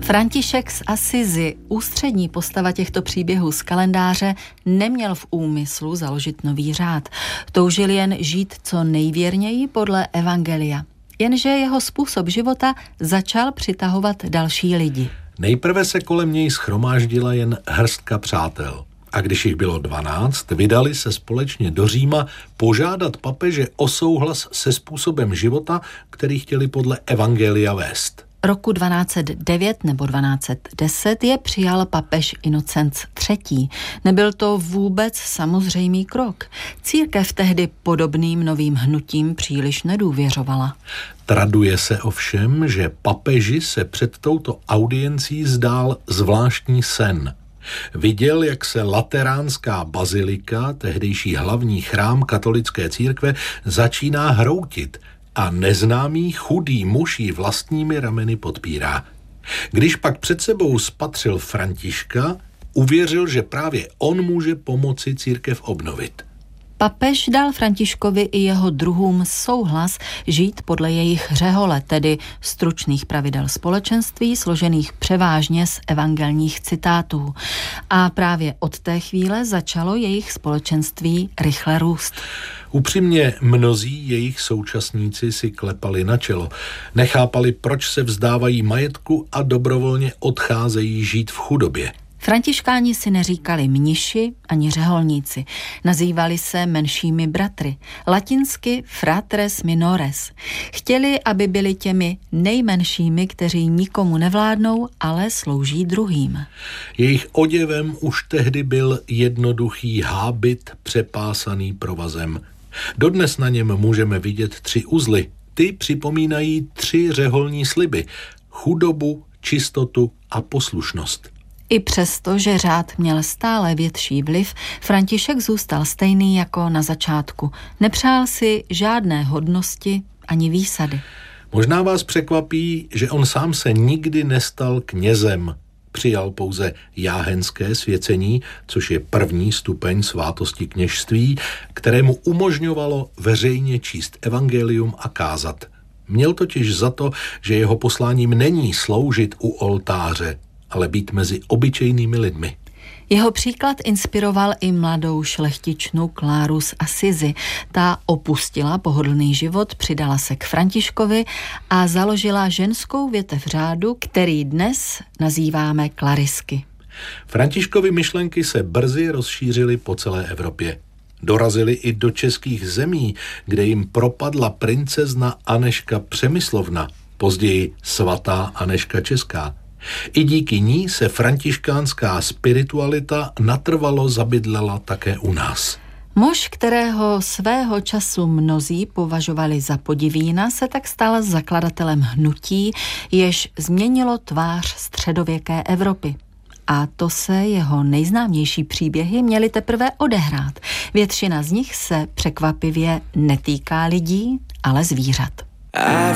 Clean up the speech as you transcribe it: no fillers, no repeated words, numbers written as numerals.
František z Assisi, ústřední postava těchto příběhů z kalendáře, neměl v úmyslu založit nový řád. Toužil jen žít co nejvěrněji podle evangelia. Jenže jeho způsob života začal přitahovat další lidi. Nejprve se kolem něj shromáždila jen hrstka přátel. A když jich bylo 12, vydali se společně do Říma požádat papeže o souhlas se způsobem života, který chtěli podle evangelia vést. Roku 1209 nebo 1210 je přijal papež Inocenc III. Nebyl to vůbec samozřejmý krok. Církev tehdy podobným novým hnutím příliš nedůvěřovala. Traduje se ovšem, že papeži se před touto audiencí zdál zvláštní sen. Viděl, jak se lateránská bazilika, tehdejší hlavní chrám katolické církve, začíná hroutit a neznámý chudý muž ji vlastními rameny podpírá. Když pak před sebou spatřil Františka, uvěřil, že právě on může pomoci církev obnovit. Papež dal Františkovi i jeho druhům souhlas žít podle jejich řehole, tedy stručných pravidel společenství, složených převážně z evangelních citátů. A právě od té chvíle začalo jejich společenství rychle růst. Upřímně mnozí jejich současníci si klepali na čelo. Nechápali, proč se vzdávají majetku a dobrovolně odcházejí žít v chudobě. Františkáni si neříkali mniši ani řeholníci. Nazývali se menšími bratry. Latinsky fratres minores. Chtěli, aby byli těmi nejmenšími, kteří nikomu nevládnou, ale slouží druhým. Jejich oděvem už tehdy byl jednoduchý hábit přepásaný provazem. Dodnes na něm můžeme vidět 3 uzly. Ty připomínají 3 řeholní sliby. Chudobu, čistotu a poslušnost. I přesto, že řád měl stále větší vliv, František zůstal stejný jako na začátku. Nepřál si žádné hodnosti ani výsady. Možná vás překvapí, že on sám se nikdy nestal knězem. Přijal pouze jáhenské svěcení, což je první stupeň svátosti kněžství, kterému umožňovalo veřejně číst evangelium a kázat. Měl totiž za to, že jeho posláním není sloužit u oltáře, ale být mezi obyčejnými lidmi. Jeho příklad inspiroval i mladou šlechtičnu Kláru z Assisi. Ta opustila pohodlný život, přidala se k Františkovi a založila ženskou větev řádu, který dnes nazýváme klarisky. Františkovy myšlenky se brzy rozšířily po celé Evropě. Dorazili i do českých zemí, kde jim propadla princezna Anežka Přemyslovna, později svatá Anežka Česká. I díky ní se františkánská spiritualita natrvalo zabydlela také u nás. Muž, kterého svého času mnozí považovali za podivína, se tak stal zakladatelem hnutí, jež změnilo tvář středověké Evropy. A to se jeho nejznámější příběhy měly teprve odehrát. Většina z nich se překvapivě netýká lidí, ale zvířat.